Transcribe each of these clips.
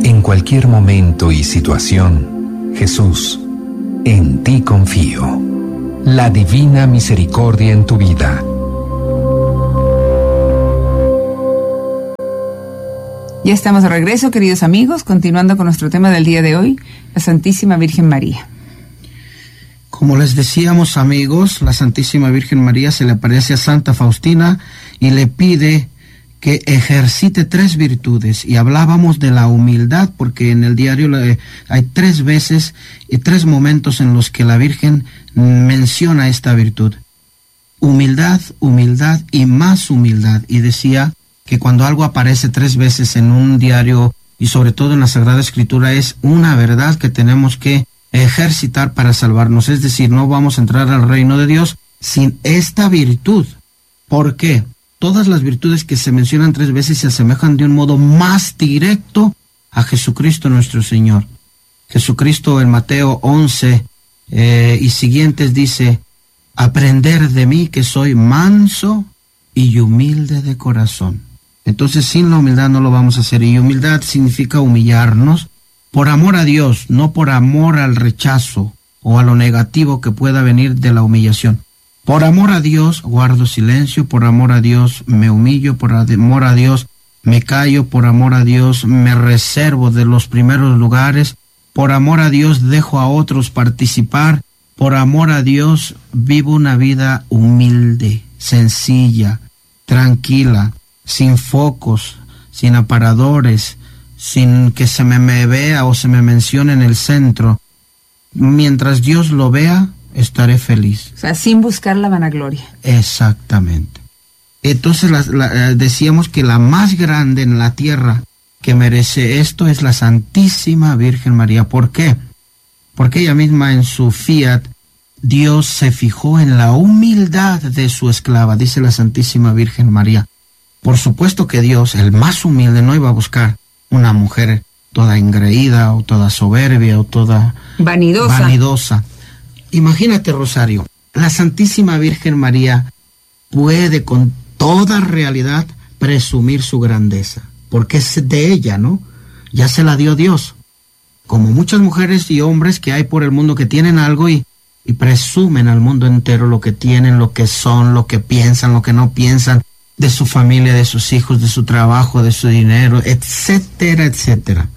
En cualquier momento y situación, Jesús, en ti confío. La divina misericordia en tu vida. Ya estamos de regreso, queridos amigos, continuando con nuestro tema del día de hoy, la Santísima Virgen María. Como les decíamos, amigos, la Santísima Virgen María se le aparece a Santa Faustina y le pide que ejercite 3 virtudes. Y hablábamos de la humildad, porque en el diario hay 3 veces y 3 momentos en los que la Virgen menciona esta virtud. Humildad, humildad y más humildad. Y decía que cuando algo aparece 3 veces en un diario y sobre todo en la Sagrada Escritura es una verdad que tenemos que ejercitar para salvarnos. Es decir, no vamos a entrar al reino de Dios sin esta virtud. ¿Por qué? Todas las virtudes que se mencionan 3 veces se asemejan de un modo más directo a Jesucristo nuestro Señor. Jesucristo en Mateo 11 y siguientes dice: aprender de mí que soy manso y humilde de corazón. Entonces sin la humildad no lo vamos a hacer, y humildad significa humillarnos por amor a Dios, no por amor al rechazo o a lo negativo que pueda venir de la humillación. Por amor a Dios guardo silencio, por amor a Dios me humillo, por amor a Dios me callo, por amor a Dios me reservo de los primeros lugares, por amor a Dios dejo a otros participar, por amor a Dios vivo una vida humilde, sencilla, tranquila, sin focos, sin aparadores, sin que se me vea o se me mencione en el centro. Mientras Dios lo vea, estaré feliz. O sea, sin buscar la vanagloria. Exactamente. Entonces decíamos que la más grande en la tierra que merece esto es la Santísima Virgen María. ¿Por qué? Porque ella misma en su fiat, Dios se fijó en la humildad de su esclava, dice la Santísima Virgen María. Por supuesto que Dios, el más humilde, no iba a buscar una mujer toda engreída o toda soberbia o toda vanidosa. Imagínate, Rosario, la Santísima Virgen María puede con toda realidad presumir su grandeza, porque es de ella, ¿no? Ya se la dio Dios. Como muchas mujeres y hombres que hay por el mundo que tienen algo y presumen al mundo entero lo que tienen, lo que son, lo que piensan, lo que no piensan, de su familia, de sus hijos, de su trabajo, de su dinero, etcétera, etcétera.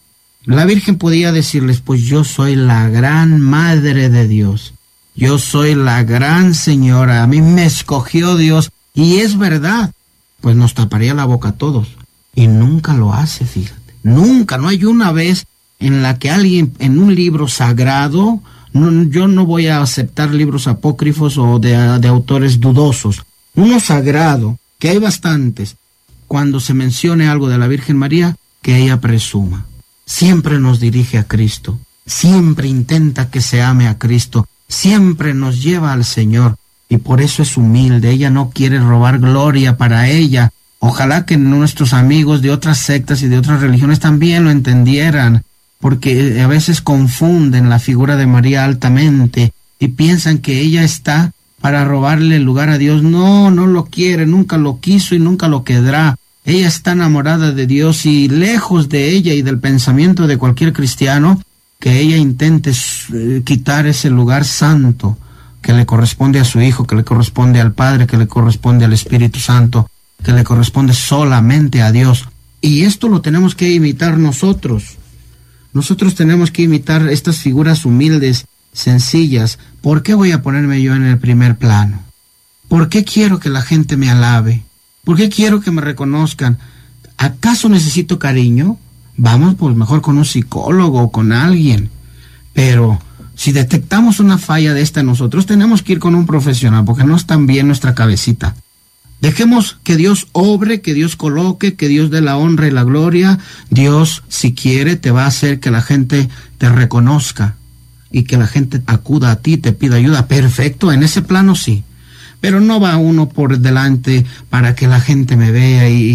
La Virgen podía decirles: pues yo soy la gran Madre de Dios, yo soy la gran Señora, a mí me escogió Dios, y es verdad. Pues nos taparía la boca a todos, y nunca lo hace, fíjate. Nunca, no hay una vez en la que alguien en un libro sagrado, yo no voy a aceptar libros apócrifos o de autores dudosos, uno sagrado, que hay bastantes, cuando se mencione algo de la Virgen María, que ella presuma. Siempre nos dirige a Cristo, siempre intenta que se ame a Cristo, siempre nos lleva al Señor, y por eso es humilde. Ella no quiere robar gloria para ella. Ojalá que nuestros amigos de otras sectas y de otras religiones también lo entendieran, porque a veces confunden la figura de María altamente y piensan que ella está para robarle el lugar a Dios. No, no lo quiere, nunca lo quiso y nunca lo quedará. Ella está enamorada de Dios, y lejos de ella y del pensamiento de cualquier cristiano, que ella intente quitar ese lugar santo que le corresponde a su Hijo, que le corresponde al Padre, que le corresponde al Espíritu Santo, que le corresponde solamente a Dios. Y esto lo tenemos que imitar nosotros. Nosotros tenemos que imitar estas figuras humildes, sencillas. ¿Por qué voy a ponerme yo en el primer plano? ¿Por qué quiero que la gente me alabe? ¿Por qué quiero que me reconozcan? ¿Acaso necesito cariño? Vamos pues mejor con un psicólogo o con alguien. Pero si detectamos una falla de esta nosotros, tenemos que ir con un profesional, porque no está bien nuestra cabecita. Dejemos que Dios obre, que Dios coloque, que Dios dé la honra y la gloria. Dios, si quiere, te va a hacer que la gente te reconozca y que la gente acuda a ti, te pida ayuda. Perfecto, en ese plano sí. Pero no va uno por delante para que la gente me vea y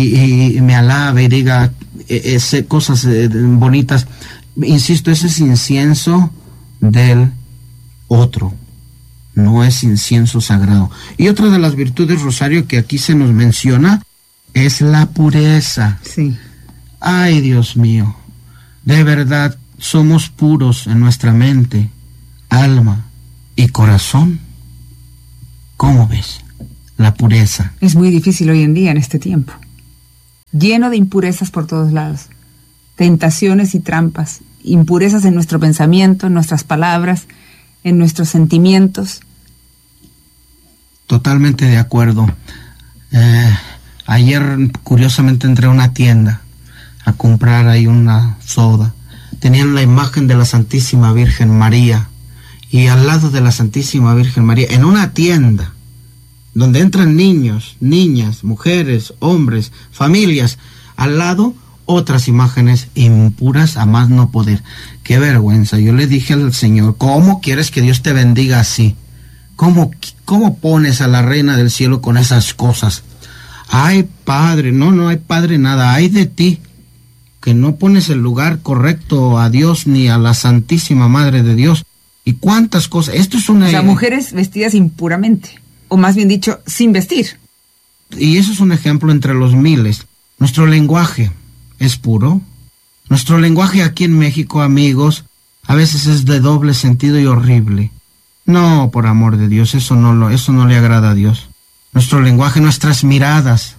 me alabe y diga cosas bonitas. Insisto, ese es incienso del otro, no es incienso sagrado. Y otra de las virtudes, Rosario, que aquí se nos menciona, es la pureza. Sí. Ay, Dios mío, de verdad somos puros en nuestra mente, alma y corazón? ¿Cómo ves la pureza? Es muy difícil hoy en día, en este tiempo. Lleno de impurezas por todos lados. Tentaciones y trampas. Impurezas en nuestro pensamiento, en nuestras palabras, en nuestros sentimientos. Totalmente de acuerdo. Ayer, curiosamente, entré a una tienda a comprar ahí una soda. Tenían la imagen de la Santísima Virgen María. Y al lado de la Santísima Virgen María, en una tienda, donde entran niños, niñas, mujeres, hombres, familias, al lado otras imágenes impuras a más no poder. ¡Qué vergüenza! Yo le dije al Señor, ¿cómo quieres que Dios te bendiga así? ¿Cómo pones a la Reina del Cielo con esas cosas? ¡Ay, Padre! No hay Padre nada. ¡Ay de ti! Que no pones el lugar correcto a Dios ni a la Santísima Madre de Dios. ¿Y cuántas cosas? Esto es una... O sea, mujeres vestidas impuramente, o más bien dicho, sin vestir. Y eso es un ejemplo entre los miles. Nuestro lenguaje es puro. Nuestro lenguaje aquí en México, amigos, a veces es de doble sentido y horrible. No, por amor de Dios, eso no le agrada a Dios. Nuestro lenguaje, nuestras miradas,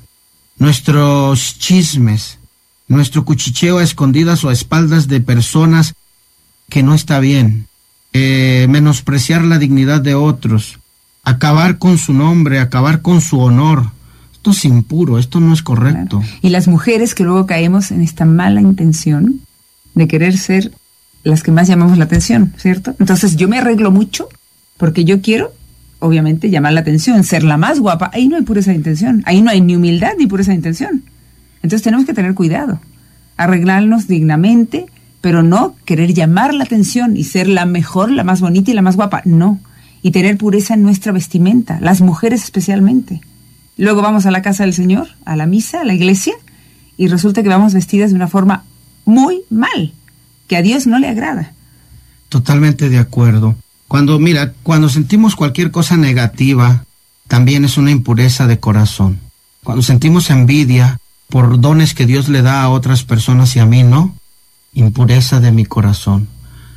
nuestros chismes, nuestro cuchicheo a escondidas o a espaldas de personas que no está bien. Menospreciar la dignidad de otros, acabar con su nombre, acabar con su honor. Esto es impuro, esto no es correcto. Claro. Y las mujeres que luego caemos en esta mala intención de querer ser las que más llamamos la atención, ¿cierto? Entonces yo me arreglo mucho porque yo quiero, obviamente, llamar la atención, ser la más guapa. Ahí no hay pureza de intención, ahí no hay ni humildad ni pureza de intención. Entonces tenemos que tener cuidado, arreglarnos dignamente, pero no querer llamar la atención y ser la mejor, la más bonita y la más guapa, no. Y tener pureza en nuestra vestimenta, las mujeres especialmente. Luego vamos a la casa del Señor, a la misa, a la iglesia, y resulta que vamos vestidas de una forma muy mal, que a Dios no le agrada. Totalmente de acuerdo. Cuando sentimos cualquier cosa negativa, también es una impureza de corazón. Cuando sentimos envidia por dones que Dios le da a otras personas y a mí no, impureza de mi corazón.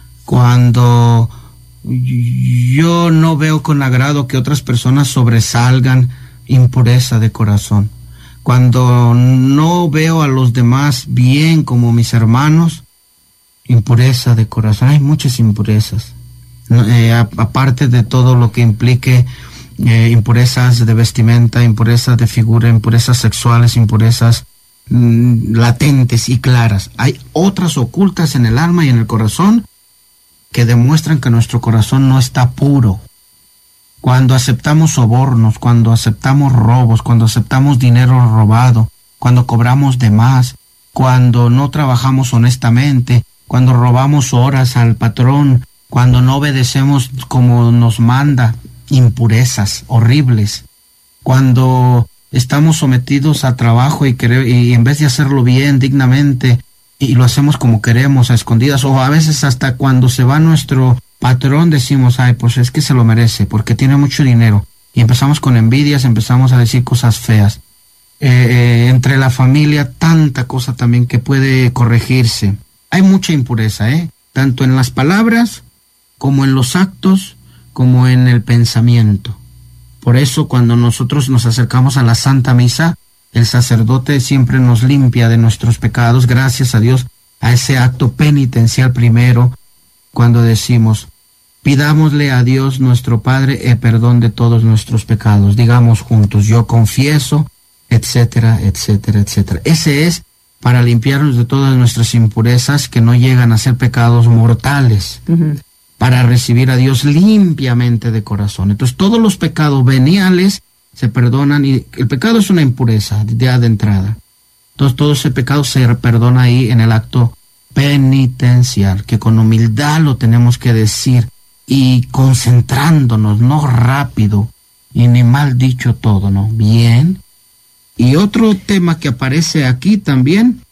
Cuando yo no veo con agrado que otras personas sobresalgan, impureza de corazón. Cuando no veo a los demás bien como mis hermanos, impureza de corazón. Hay muchas impurezas. Aparte de todo lo que implique impurezas de vestimenta, impurezas de figura, impurezas sexuales, impurezas latentes y claras. Hay otras ocultas en el alma y en el corazón que demuestran que nuestro corazón no está puro. Cuando aceptamos sobornos, cuando aceptamos robos, cuando aceptamos dinero robado, cuando cobramos de más, cuando no trabajamos honestamente, cuando robamos horas al patrón, cuando no obedecemos como nos manda, impurezas horribles. Cuando estamos sometidos a trabajo y en vez de hacerlo bien, dignamente, y lo hacemos como queremos, a escondidas, o a veces hasta cuando se va nuestro patrón decimos, ay, pues es que se lo merece, porque tiene mucho dinero. Y empezamos con envidias, empezamos a decir cosas feas. Entre la familia, tanta cosa también que puede corregirse. Hay mucha impureza, tanto en las palabras, como en los actos, como en el pensamiento. Por eso cuando nosotros nos acercamos a la Santa Misa, el sacerdote siempre nos limpia de nuestros pecados, gracias a Dios, a ese acto penitencial primero, cuando decimos, pidámosle a Dios nuestro Padre el perdón de todos nuestros pecados. Digamos juntos, yo confieso, etcétera, etcétera, etcétera. Ese es para limpiarnos de todas nuestras impurezas que no llegan a ser pecados mortales. Para recibir a Dios limpiamente de corazón. Entonces todos los pecados veniales se perdonan, y el pecado es una impureza ya de entrada. Entonces todo ese pecado se perdona ahí en el acto penitencial, que con humildad lo tenemos que decir y concentrándonos, no rápido y ni mal dicho todo, ¿no? Bien. Y otro tema que aparece aquí también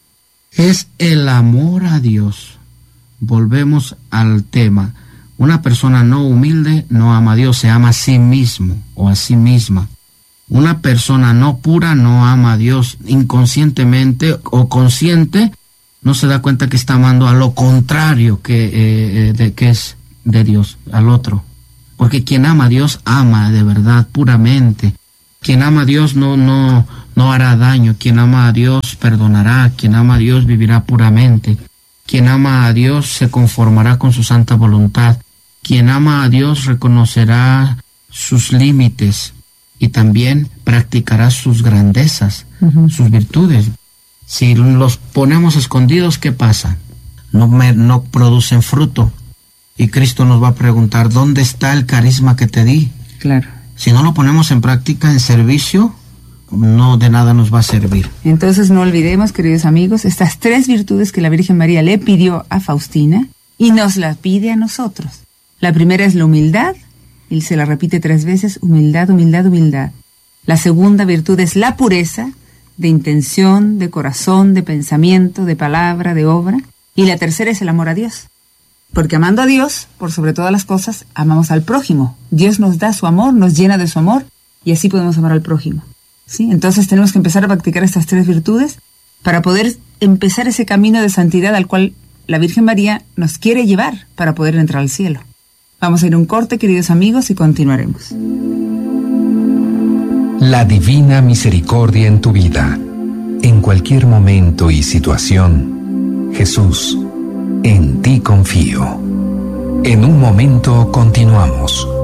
es el amor a Dios. Volvemos al tema. Una persona no humilde no ama a Dios, se ama a sí mismo o a sí misma. Una persona no pura no ama a Dios, inconscientemente o consciente no se da cuenta que está amando a lo contrario que es de Dios, al otro. Porque quien ama a Dios ama de verdad, puramente. Quien ama a Dios no hará daño. Quien ama a Dios perdonará. Quien ama a Dios vivirá puramente. Quien ama a Dios se conformará con su santa voluntad. Quien ama a Dios reconocerá sus límites y también practicará sus grandezas, sus virtudes. Si los ponemos escondidos, ¿qué pasa? No producen fruto. Y Cristo nos va a preguntar, ¿dónde está el carisma que te di? Claro. Si no lo ponemos en práctica, en servicio, no de nada nos va a servir. Entonces no olvidemos, queridos amigos, estas 3 virtudes que la Virgen María le pidió a Faustina y nos las pide a nosotros. La primera es la humildad, y se la repite 3 veces, humildad, humildad, humildad. La segunda virtud es la pureza, de intención, de corazón, de pensamiento, de palabra, de obra. Y la tercera es el amor a Dios. Porque amando a Dios, por sobre todas las cosas, amamos al prójimo. Dios nos da su amor, nos llena de su amor, y así podemos amar al prójimo. ¿Sí? Entonces tenemos que empezar a practicar estas 3 virtudes para poder empezar ese camino de santidad al cual la Virgen María nos quiere llevar para poder entrar al cielo. Vamos a ir a un corte, queridos amigos, y continuaremos. La divina misericordia en tu vida. En cualquier momento y situación, Jesús, en ti confío. En un momento continuamos.